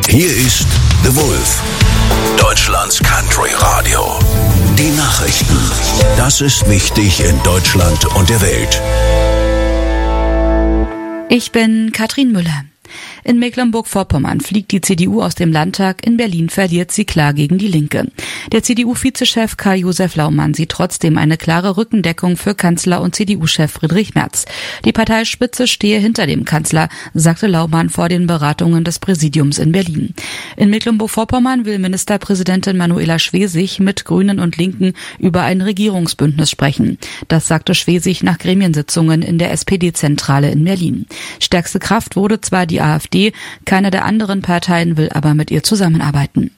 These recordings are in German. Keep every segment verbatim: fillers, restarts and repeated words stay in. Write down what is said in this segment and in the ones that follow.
Hier ist The Wolf, Deutschlands Country Radio. Die Nachrichten. Das ist wichtig in Deutschland und der Welt. Ich bin Katrin Müller. In Mecklenburg-Vorpommern fliegt die C D U aus dem Landtag, in Berlin verliert sie klar gegen die Linke. Der C D U-Vizechef Karl-Josef Laumann sieht trotzdem eine klare Rückendeckung für Kanzler und C D U-Chef Friedrich Merz. Die Parteispitze stehe hinter dem Kanzler, sagte Laumann vor den Beratungen des Präsidiums in Berlin. In Mecklenburg-Vorpommern will Ministerpräsidentin Manuela Schwesig mit Grünen und Linken über ein Regierungsbündnis sprechen. Das sagte Schwesig nach Gremiensitzungen in der S P D-Zentrale in Berlin. Stärkste Kraft wurde zwar die AfD, keine der anderen Parteien will aber mit ihr zusammenarbeiten.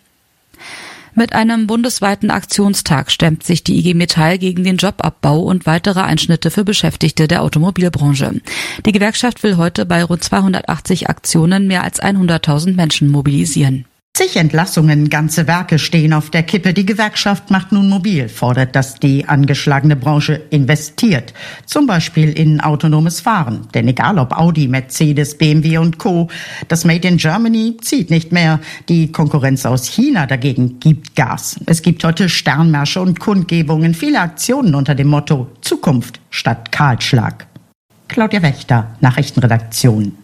Mit einem bundesweiten Aktionstag stemmt sich die I G Metall gegen den Jobabbau und weitere Einschnitte für Beschäftigte der Automobilbranche. Die Gewerkschaft will heute bei rund zweihundertachtzig Aktionen mehr als hunderttausend Menschen mobilisieren. Zig Entlassungen, ganze Werke stehen auf der Kippe. Die Gewerkschaft macht nun mobil, fordert, dass die angeschlagene Branche investiert. Zum Beispiel in autonomes Fahren. Denn egal ob Audi, Mercedes, B M W und Co., das Made in Germany zieht nicht mehr. Die Konkurrenz aus China dagegen gibt Gas. Es gibt heute Sternmärsche und Kundgebungen, viele Aktionen unter dem Motto Zukunft statt Kahlschlag. Claudia Wächter, Nachrichtenredaktion.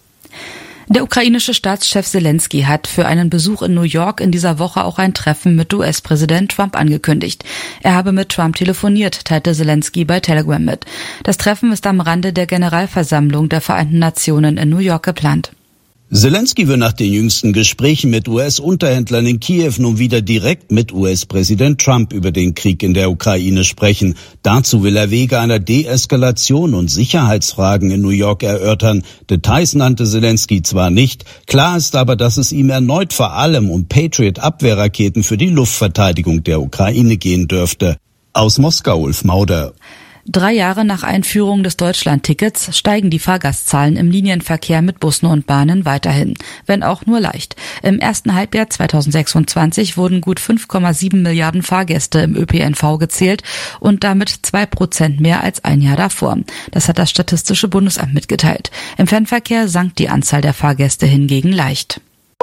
Der ukrainische Staatschef Zelensky hat für einen Besuch in New York in dieser Woche auch ein Treffen mit U S-Präsident Trump angekündigt. Er habe mit Trump telefoniert, teilte Zelensky bei Telegram mit. Das Treffen ist am Rande der Generalversammlung der Vereinten Nationen in New York geplant. Zelensky will nach den jüngsten Gesprächen mit U S-Unterhändlern in Kiew nun wieder direkt mit U S-Präsident Trump über den Krieg in der Ukraine sprechen. Dazu will er Wege einer Deeskalation und Sicherheitsfragen in New York erörtern. Details nannte Zelensky zwar nicht, klar ist aber, dass es ihm erneut vor allem um Patriot-Abwehrraketen für die Luftverteidigung der Ukraine gehen dürfte. Aus Moskau, Ulf Mauder. Drei Jahre nach Einführung des Deutschland-Tickets steigen die Fahrgastzahlen im Linienverkehr mit Bussen und Bahnen weiterhin, wenn auch nur leicht. Im ersten Halbjahr zweitausendsechsundzwanzig wurden gut fünf Komma sieben Milliarden Fahrgäste im Ö P N V gezählt und damit zwei Prozent mehr als ein Jahr davor. Das hat das Statistische Bundesamt mitgeteilt. Im Fernverkehr sank die Anzahl der Fahrgäste hingegen leicht.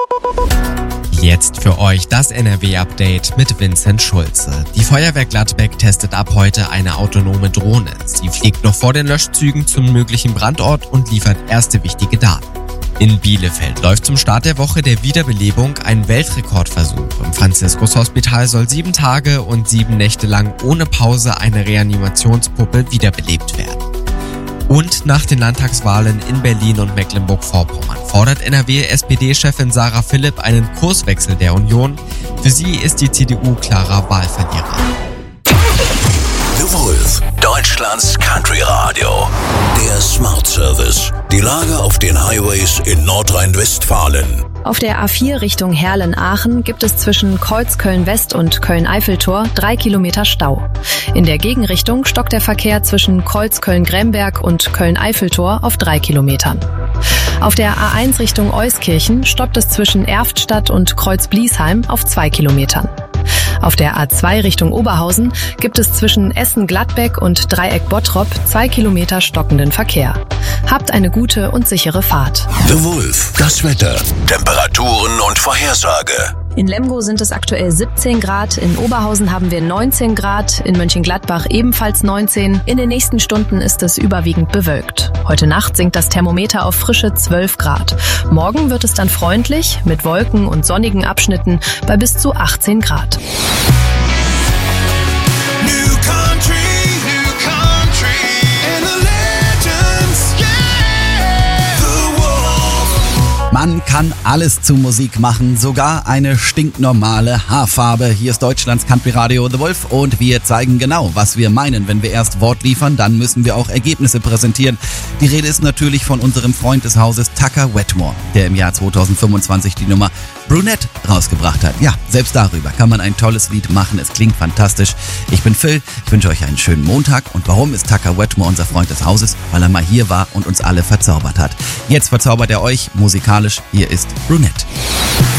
Jetzt für euch das N R W-Update mit Vincent Schulze. Die Feuerwehr Gladbeck testet ab heute eine autonome Drohne. Sie fliegt noch vor den Löschzügen zum möglichen Brandort und liefert erste wichtige Daten. In Bielefeld läuft zum Start der Woche der Wiederbelebung ein Weltrekordversuch. Im Franziskus-Hospital soll sieben Tage und sieben Nächte lang ohne Pause eine Reanimationspuppe wiederbelebt werden. Und nach den Landtagswahlen in Berlin und Mecklenburg-Vorpommern fordert N R W-S P D-Chefin Sarah Philipp einen Kurswechsel der Union. Für sie ist die C D U klarer Wahlverlierer. The Wolf, Deutschlands Country Radio. Der Smart Service. Die Lage auf den Highways in Nordrhein-Westfalen. Auf der A vier Richtung Herlen-Aachen gibt es zwischen Kreuz-Köln-West und Köln-Eiffeltor drei Kilometer Stau. In der Gegenrichtung stockt der Verkehr zwischen Kreuz-Köln-Gremberg und Köln-Eiffeltor auf drei Kilometern. Auf der A eins Richtung Euskirchen stoppt es zwischen Erftstadt und Kreuz-Bliesheim auf zwei Kilometern. Auf der A zwei Richtung Oberhausen gibt es zwischen Essen-Gladbeck und Dreieck-Bottrop zwei Kilometer stockenden Verkehr. Habt eine gute und sichere Fahrt. The Wolf, das Wetter, Temperaturen und Vorhersage. In Lemgo sind es aktuell siebzehn Grad, in Oberhausen haben wir neunzehn Grad, in Mönchengladbach ebenfalls neunzehn. In den nächsten Stunden ist es überwiegend bewölkt. Heute Nacht sinkt das Thermometer auf frische zwölf Grad. Morgen wird es dann freundlich, mit Wolken und sonnigen Abschnitten bei bis zu achtzehn Grad. Man kann alles zu Musik machen, sogar eine stinknormale Haarfarbe. Hier ist Deutschlands Country Radio The Wolf und wir zeigen genau, was wir meinen. Wenn wir erst Wort liefern, dann müssen wir auch Ergebnisse präsentieren. Die Rede ist natürlich von unserem Freund des Hauses Tucker Wetmore, der im Jahr zweitausendfünfundzwanzig die Nummer Brunette rausgebracht hat. Ja, selbst darüber kann man ein tolles Lied machen. Es klingt fantastisch. Ich bin Phil, ich wünsche euch einen schönen Montag. Und warum ist Tucker Wetmore unser Freund des Hauses? Weil er mal hier war und uns alle verzaubert hat. Jetzt verzaubert er euch musikalisch. Hier ist Brunette.